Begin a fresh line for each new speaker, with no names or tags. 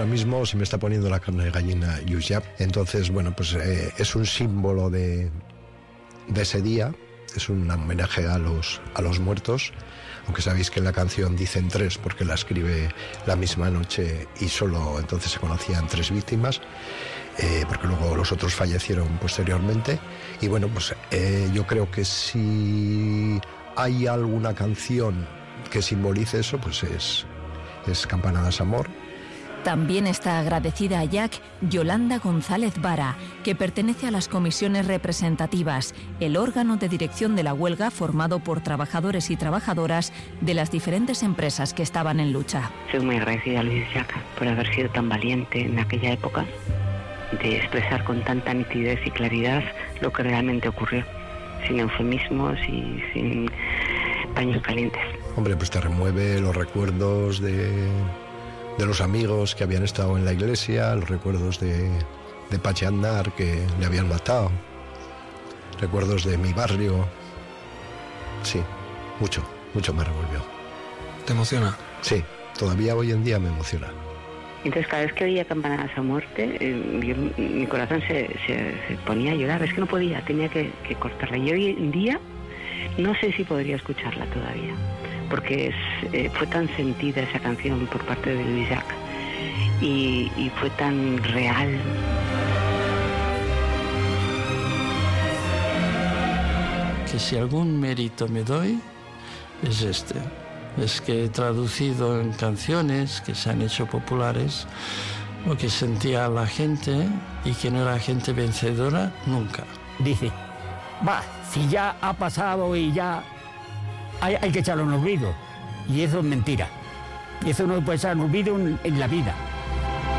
ahora mismo se me está poniendo la carne de gallina Lluís Llach. Entonces, bueno, pues es un símbolo de ese día, es un homenaje a los muertos, aunque sabéis que en la canción dicen 3 porque la escribe la misma noche y solo entonces se conocían 3 víctimas, porque luego los otros fallecieron posteriormente. Y bueno, pues yo creo que si hay alguna canción que simbolice eso, pues es Campanadas Amor.
También está agradecida a Llach Yolanda González Vara, que pertenece a las comisiones representativas, el órgano de dirección de la huelga formado por trabajadores y trabajadoras de las diferentes empresas que estaban en lucha.
Soy muy agradecida a Lluís Llach por haber sido tan valiente en aquella época, de expresar con tanta nitidez y claridad lo que realmente ocurrió, sin eufemismos y sin paños calientes.
Hombre, pues te remueve los recuerdos de los amigos que habían estado en la iglesia, los recuerdos de Pachi Aznar, que le habían matado, recuerdos de mi barrio. Sí, mucho me revolvió.
¿Te emociona?
Sí, todavía hoy en día me emociona.
Entonces cada vez que oía Campanadas a muerte, mi corazón se ponía a llorar. Es que no podía, tenía que cortarla. Y hoy en día no sé si podría escucharla todavía, porque fue tan sentida esa canción por parte de Lluís Llach y fue tan real.
Que si algún mérito me doy es es que he traducido en canciones que se han hecho populares lo que sentía la gente, y que no era gente vencedora nunca.
Dice, si ya ha pasado y ya hay que echarlo en olvido. Y eso es mentira. Y eso no puede estar en olvido en la vida.